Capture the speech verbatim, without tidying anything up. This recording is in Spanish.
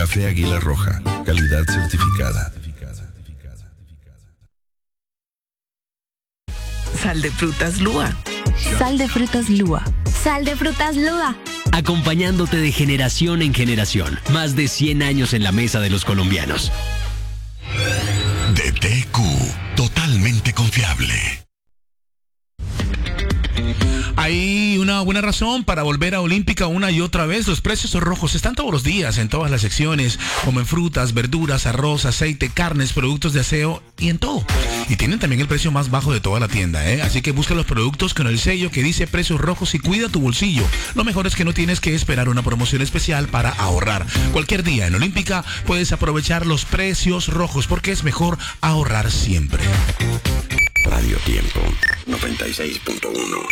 Café Águila Roja, calidad certificada. Sal de frutas Lua. Sal de frutas Lua. Sal de frutas Lua. Acompañándote de generación en generación. Más de cien años en la mesa de los colombianos. D T Q, totalmente confiable. Hay una buena razón para volver a Olímpica una y otra vez. Los precios rojos están todos los días en todas las secciones, como en frutas, verduras, arroz, aceite, carnes, productos de aseo y en todo. Y tienen también el precio más bajo de toda la tienda, ¿eh? Así que busca los productos con el sello que dice precios rojos y cuida tu bolsillo. Lo mejor es que no tienes que esperar una promoción especial para ahorrar. Cualquier día en Olímpica puedes aprovechar los precios rojos porque es mejor ahorrar siempre. Radio Tiempo noventa y seis punto uno.